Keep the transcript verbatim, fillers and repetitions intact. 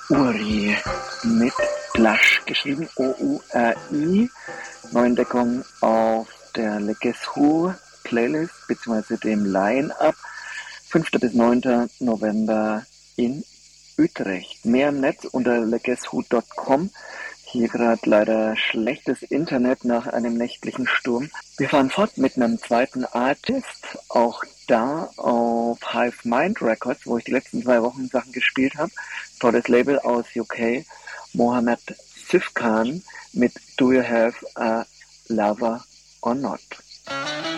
Uri mit Blasch, geschrieben O U R I. Neuentdeckung auf der Le Guess Who Playlist bzw. dem Line-Up. fünfter bis neunter November in Utrecht. Mehr im Netz unter le guess who punkt com. Hier gerade leider schlechtes Internet nach einem nächtlichen Sturm. Wir fahren fort mit einem zweiten Artist, auch da auf Hive Mind Records, wo ich die letzten zwei Wochen Sachen gespielt habe. Tolles Label aus U K, Mohammed Sifkan mit Do You Have a Lover or Not?